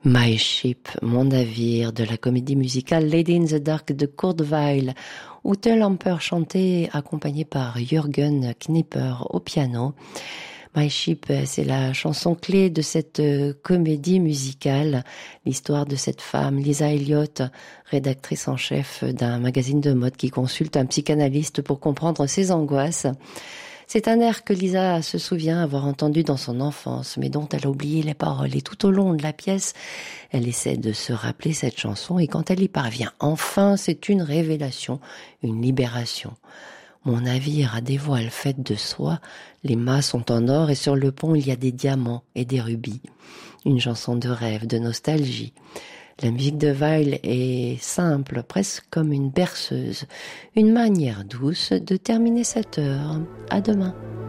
My Ship, mon navire, de la comédie musicale Lady in the Dark de Kurt Weill, Ute Lamper chantait accompagné par Jürgen Knipper au piano. My Ship, c'est la chanson clé de cette comédie musicale, l'histoire de cette femme, Lisa Elliott, rédactrice en chef d'un magazine de mode qui consulte un psychanalyste pour comprendre ses angoisses. C'est un air que Lisa se souvient avoir entendu dans son enfance, mais dont elle a oublié les paroles. Et tout au long de la pièce, elle essaie de se rappeler cette chanson, et quand elle y parvient, enfin, c'est une révélation, une libération. Mon navire a des voiles faites de soie, les mâts sont en or, et sur le pont, il y a des diamants et des rubis. Une chanson de rêve, de nostalgie. La musique de Weill est simple, presque comme une berceuse, une manière douce de terminer cette heure. À demain.